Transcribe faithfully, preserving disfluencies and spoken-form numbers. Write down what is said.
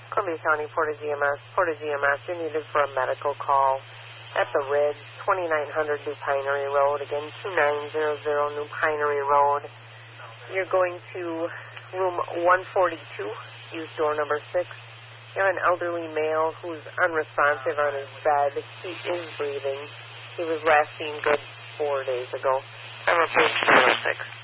Columbia County, Port of G M S. Port of G M S, you're needed for a medical call at the Ridge, twenty-nine hundred New Pinery Road. Again, two nine zero zero New Pinery Road. You're going to room one forty-two, use door number six. You have an elderly male who's unresponsive on his bed. He is breathing. He was last seen good four days ago. Have a page four oh six.